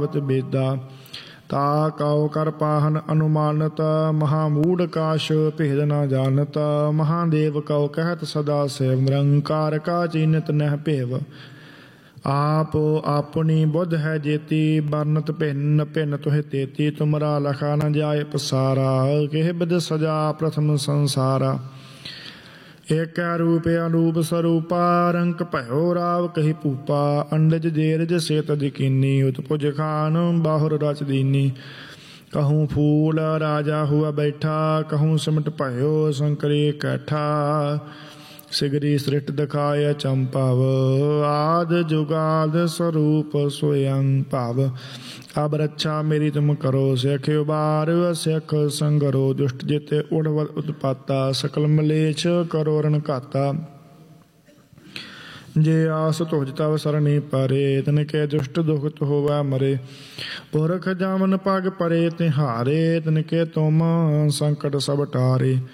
बेदा ता कौ कर पाहन अनुमानत महामूढ़ काश भेद न जानत महादेव कौ कहत सदा सेव निरंकार का चीनत नह भेव आप अपनी बुध है जेती बरनत भिन्न भिन्न तुहे तेती तुमरा लखा न जाय पसारा केह बिद सजा प्रथम संसारा एक रूप अनूप स्वरूपा रंक भयो राव कही पूपा अंडज जेरज से तदिकीनी उत्पुज खान बाहुर रच दीनी कहूँ फूल राजा हुआ बैठा कहूँ सिमट भयो शंकरी कैठा सिगरी सृष्ट दिखाय चंपाव आद जुगाद स्वरूप स्वयं पाव अब रक्षा मेरी तुम करो सिख उबार सिख संगरो दुष्ट जिते उड़वत उत्पाता सकल मलेच करो रण घाता जे आस तुझ तव सरणी परे तिनके दुष्ट दुखत होवै मरे पुरख जामन पग परे तिहारे तिनके तुम संकट सब टारे